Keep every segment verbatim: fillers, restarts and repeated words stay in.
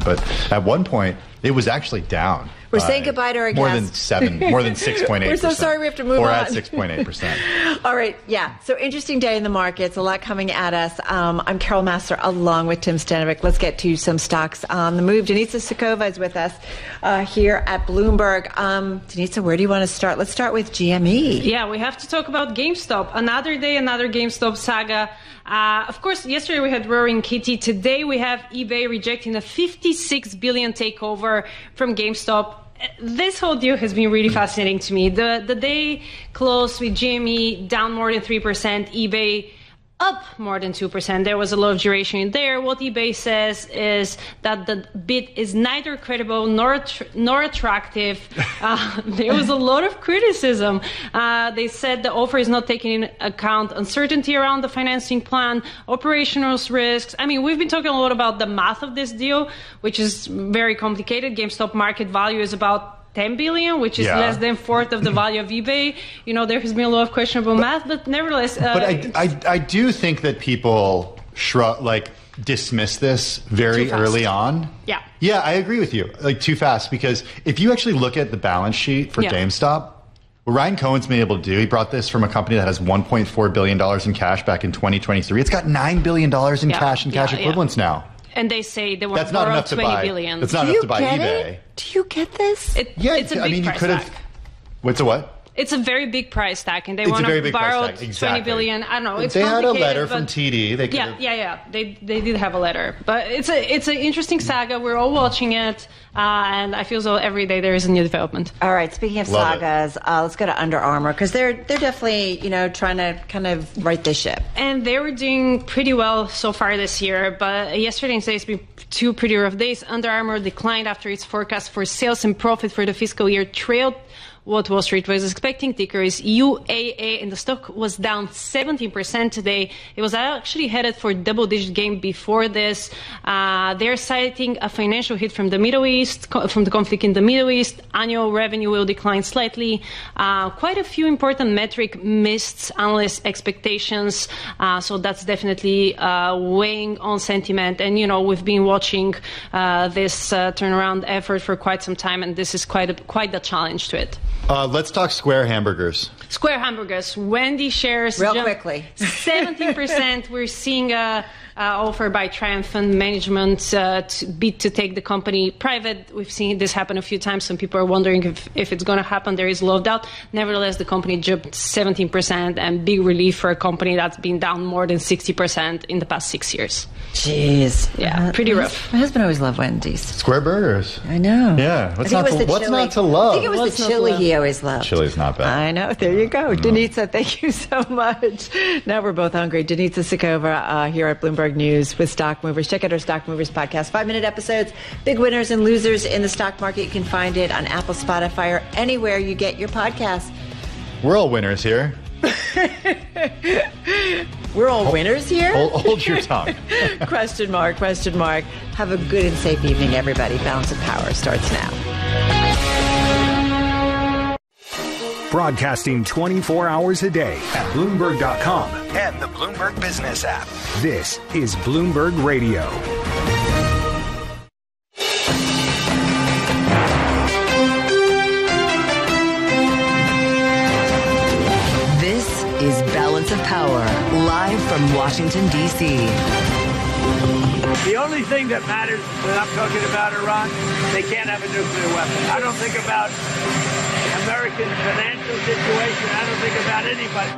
But at one point, it was actually down. We're saying goodbye to our more guest. More than seven, more than six point eight percent. We're so sorry we have to move or on. Or at six point eight percent. All right, yeah. So interesting day in the markets. A lot coming at us. Um, I'm Carol Massar along with Tim Stanovic. Let's get to some stocks on the move. Denitsa Sukova is with us uh, here at Bloomberg. Um, Denitsa, where do you want to start? Let's start with G M E. Yeah, we have to talk about GameStop. Another day, another GameStop saga. Uh, of course, yesterday we had Roaring Kitty. Today we have eBay rejecting a fifty-six billion dollars takeover from GameStop. This whole deal has been really fascinating to me. The the day closed with G M E down more than three percent, eBay up more than two percent. There was a lot of duration in there. What eBay says is that the bid is neither credible nor nor attractive. Uh, there was a lot of criticism. Uh, they said the offer is not taking into account uncertainty around the financing plan, operational risks. I mean, we've been talking a lot about the math of this deal, which is very complicated. GameStop market value is about ten billion dollars, which is yeah. less than fourth of the value of eBay. You know, there has been a lot of questionable math, but nevertheless. Uh, but I, I, I do think that people shrug, like dismiss this very early on. Yeah. Yeah, I agree with you. Like too fast, because if you actually look at the balance sheet for yeah. GameStop, what Ryan Cohen's been able to do, he brought this from a company that has one point four billion dollars in cash back in twenty twenty-three. It's got nine billion dollars in yeah. cash and cash yeah, equivalents yeah. now. And they say they want That's to not borrow enough to twenty buy. billion. That's not Do enough you to buy get eBay. It? Do you get this? It, yeah, it's a big I mean, you price could have. tag. What's a what? It's a very big price tag, and they It's want a very to big borrow price tag. Exactly. twenty billion. I don't know. It's they had a letter but from T D. They yeah, have... yeah, yeah. They they did have a letter, but it's a it's an interesting saga. We're all watching it, uh, and I feel as though every day there is a new development. All right. Speaking of Love sagas, uh, let's go to Under Armour because they're they're definitely you know trying to kind of right this ship. And they were doing pretty well so far this year, but yesterday and today it's been two pretty rough days. Under Armour declined after its forecast for sales and profit for the fiscal year trailed what Wall Street was expecting. Ticker is U A A, and the stock was down seventeen percent today. It was actually headed for double-digit gain before this. Uh, they're citing a financial hit from the Middle East, from the conflict in the Middle East. Annual revenue will decline slightly. Uh, quite a few important metric missed analyst expectations, uh, so that's definitely uh, weighing on sentiment. And, you know, we've been watching uh, this uh, turnaround effort for quite some time, and this is quite a, quite the challenge to it. Uh, let's talk Square hamburgers. Square hamburgers. Wendy shares real quickly. seventeen percent. We're seeing a, a offer by Triumphant Management uh, to bid to take the company private. We've seen this happen a few times. Some people are wondering if, if it's going to happen. There is a lot of doubt. Nevertheless, the company jumped seventeen percent, and big relief for a company that's been down more than sixty percent in the past six years. Jeez. Yeah, pretty my rough. Husband, my husband always loved Wendy's. Square burgers. I know. Yeah. What's, not to, what's chili. not to love? I think it was What's the not to chili love? he always loved. Chili's not bad. I know. There you go. Mm-hmm. Denitsa, thank you so much. Now we're both hungry. Denitsa Sukova uh, here at Bloomberg News with Stock Movers. Check out our Stock Movers podcast. Five-minute episodes, big winners and losers in the stock market. You can find it on Apple, Spotify, or anywhere you get your podcasts. We're all winners here. We're all winners here? Hold, hold your tongue. Question mark, question mark. Have a good and safe evening, everybody. Balance of Power starts now. Broadcasting twenty-four hours a day at Bloomberg dot com and the Bloomberg Business app. This is Bloomberg Radio. This is Balance of Power, live from Washington, D C The only thing that matters when I'm talking about Iran, they can't have a nuclear weapon. I don't think about American financial situation. I don't think about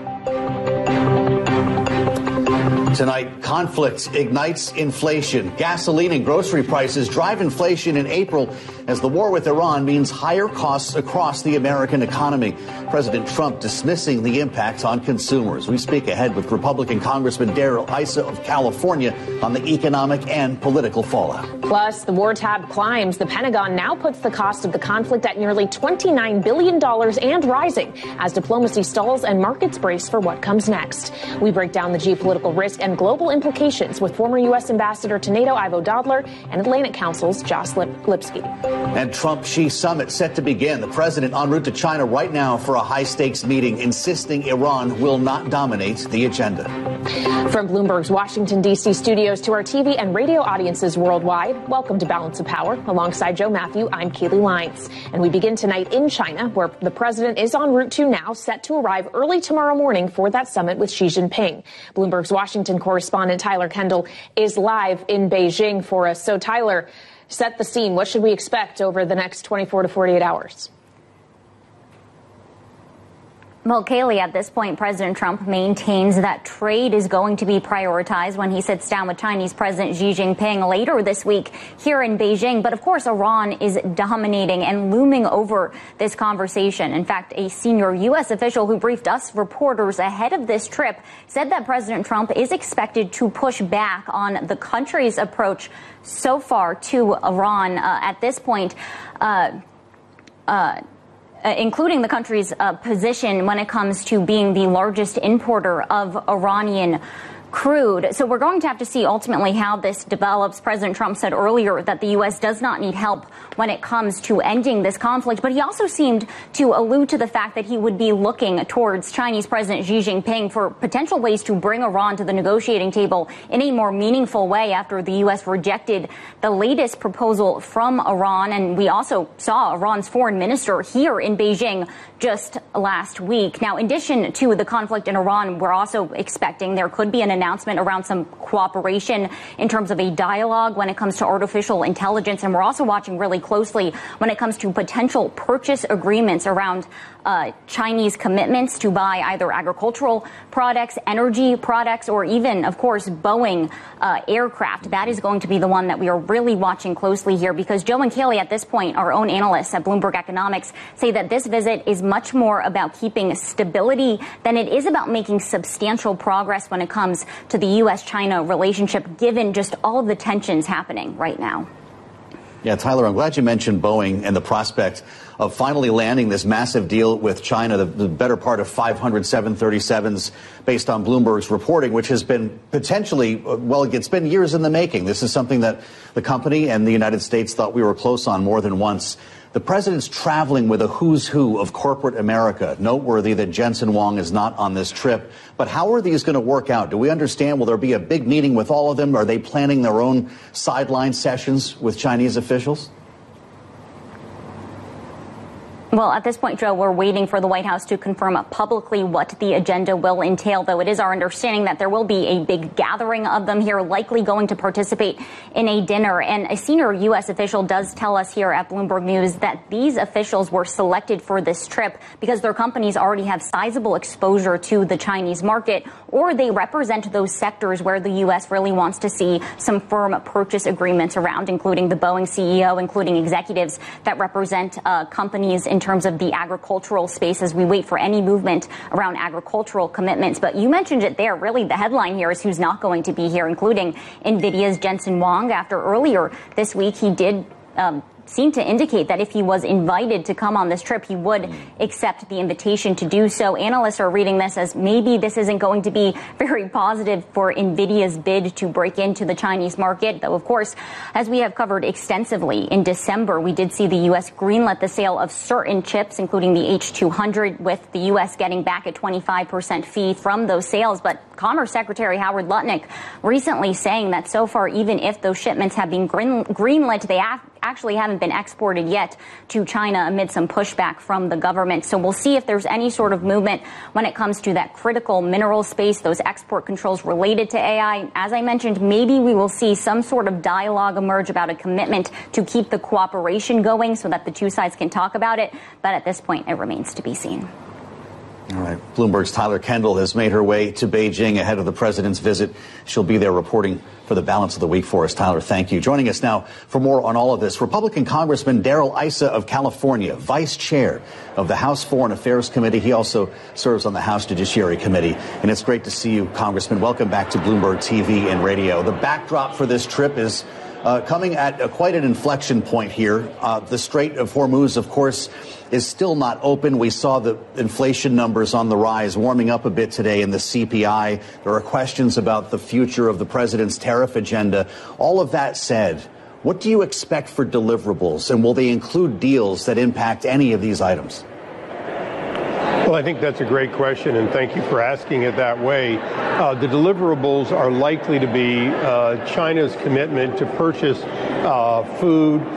anybody. Tonight, conflict ignites inflation. Gasoline and grocery prices drive inflation in April as the war with Iran means higher costs across the American economy. President Trump dismissing the impact on consumers. We speak ahead with Republican Congressman Darrell Issa of California on the economic and political fallout. Plus, the war tab climbs. The Pentagon now puts the cost of the conflict at nearly twenty-nine billion dollars and rising as diplomacy stalls and markets brace for what comes next. We break down the geopolitical risk and global implications with former U S Ambassador to NATO Ivo Dodler and Atlantic Council's Josh Lip- Lipsky. And Trump-Xi summit set to begin. The president en route to China right now for a high-stakes meeting, insisting Iran will not dominate the agenda. From Bloomberg's Washington, D C studios to our T V and radio audiences worldwide, welcome to Balance of Power. Alongside Joe Matthew, I'm Keely Lyons. And we begin tonight in China, where the president is en route to now, set to arrive early tomorrow morning for that summit with Xi Jinping. Bloomberg's Washington correspondent Tyler Kendall is live in Beijing for us. So, Tyler, set the scene. What should we expect over the next twenty-four to forty-eight hours? Well, Kaylee, at this point, President Trump maintains that trade is going to be prioritized when he sits down with Chinese President Xi Jinping later this week here in Beijing. But of course, Iran is dominating and looming over this conversation. In fact, a senior U S official who briefed us reporters ahead of this trip said that President Trump is expected to push back on the country's approach so far to Iran. Uh, at this point, uh, uh, Uh, including the country's uh, position when it comes to being the largest importer of Iranian crude. So we're going to have to see ultimately how this develops. President Trump said earlier that the U S does not need help when it comes to ending this conflict, but he also seemed to allude to the fact that he would be looking towards Chinese President Xi Jinping for potential ways to bring Iran to the negotiating table in a more meaningful way after the U S rejected the latest proposal from Iran. And we also saw Iran's foreign minister here in Beijing just last week. Now, in addition to the conflict in Iran, we're also expecting there could be an announcement around some cooperation in terms of a dialogue when it comes to artificial intelligence. And we're also watching really closely when it comes to potential purchase agreements around uh, Chinese commitments to buy either agricultural products, energy products, or even, of course, Boeing uh, aircraft. That is going to be the one that we are really watching closely here, because Joe and Kaylee, at this point, our own analysts at Bloomberg Economics, say that this visit is much more about keeping stability than it is about making substantial progress when it comes to the U S China relationship, given just all of the tensions happening right now. Yeah, Tyler, I'm glad you mentioned Boeing and the prospect of finally landing this massive deal with China, the, the better part of five hundred seven thirty-sevens based on Bloomberg's reporting, which has been potentially, well, it's been years in the making. This is something that the company and the United States thought we were close on more than once. The president's traveling with a who's who of corporate America. Noteworthy that Jensen Huang is not on this trip. But how are these going to work out? Do we understand? Will there be a big meeting with all of them? Are they planning their own sideline sessions with Chinese officials? Well, at this point, Joe, we're waiting for the White House to confirm publicly what the agenda will entail, though it is our understanding that there will be a big gathering of them here, likely going to participate in a dinner. And a senior U S official does tell us here at Bloomberg News that these officials were selected for this trip because their companies already have sizable exposure to the Chinese market, or they represent those sectors where the U S really wants to see some firm purchase agreements around, including the Boeing C E O, including executives that represent uh, companies in terms of the agricultural space as we wait for any movement around agricultural commitments. But you mentioned it there. Really, the headline here is who's not going to be here, including NVIDIA's Jensen Huang. After earlier this week, he did um, seemed to indicate that if he was invited to come on this trip, he would accept the invitation to do so. Analysts are reading this as maybe this isn't going to be very positive for NVIDIA's bid to break into the Chinese market. Though, of course, as we have covered extensively, in December, we did see the U S greenlit the sale of certain chips, including the H two hundred, with the U S getting back a twenty-five percent fee from those sales. But Commerce Secretary Howard Lutnick recently saying that so far, even if those shipments have been green, greenlit, they have actually haven't been exported yet to China amid some pushback from the government. So we'll see if there's any sort of movement when it comes to that critical mineral space, those export controls related to A I. As I mentioned, maybe we will see some sort of dialogue emerge about a commitment to keep the cooperation going so that the two sides can talk about it. But at this point, it remains to be seen. All right. Bloomberg's Tyler Kendall has made her way to Beijing ahead of the president's visit. She'll be there reporting for the balance of the week for us. Tyler, thank you. Joining us now for more on all of this, Republican Congressman Darrell Issa of California, vice chair of the House Foreign Affairs Committee. He also serves on the House Judiciary Committee. And it's great to see you, Congressman. Welcome back to Bloomberg T V and radio. The backdrop for this trip is uh, coming at a, quite an inflection point here. Uh, the Strait of Hormuz, of course, is still not open. We saw the inflation numbers on the rise, warming up a bit today in the C P I. There are questions about the future of the president's tariff agenda. All of that said, what do you expect for deliverables, and will they include deals that impact any of these items? Well, I think that's a great question, and thank you for asking it that way. Uh, the deliverables are likely to be uh, China's commitment to purchase uh, food